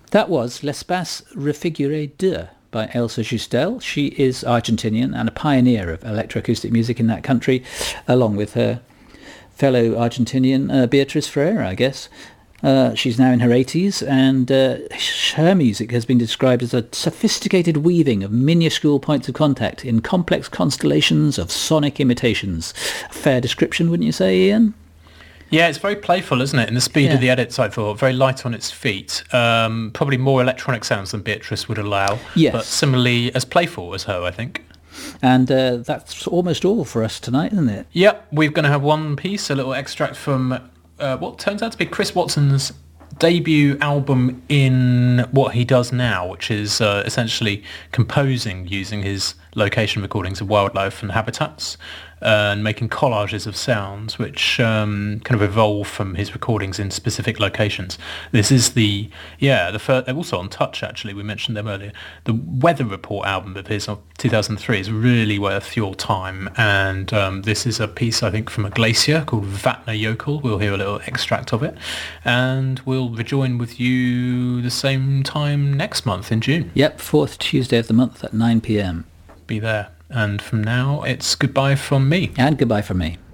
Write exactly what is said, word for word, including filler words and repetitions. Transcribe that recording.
That was L'Espace Refiguré deux by Elsa Justel. She is Argentinian and a pioneer of electroacoustic music in that country, along with her fellow Argentinian uh, Beatriz Ferreira, I guess. Uh, she's now in her eighties, and uh, her music has been described as a sophisticated weaving of minuscule points of contact in complex constellations of sonic imitations. A fair description, wouldn't you say, Ian? Yeah, it's very playful, isn't it? And the speed Yeah. of the edits, I thought, very light on its feet. Um, probably more electronic sounds than Beatrice would allow, Yes. but similarly as playful as her, I think. And uh, that's almost all for us tonight, isn't it? Yep, we're going to have one piece, a little extract from uh, what turns out to be Chris Watson's debut album in what he does now, which is uh, essentially composing using his location recordings of wildlife and habitats, uh, and making collages of sounds which um, kind of evolve from his recordings in specific locations. This is the, yeah, the first, they're also on Touch actually, we mentioned them earlier. The Weather Report album of his of two thousand three is really worth your time, and um, this is a piece I think from a glacier called Vatna Jökull. We'll hear a little extract of it, and we'll rejoin with you the same time next month in June. Yep, fourth Tuesday of the month at nine p.m. Be there. And from now, it's goodbye from me. And goodbye from me.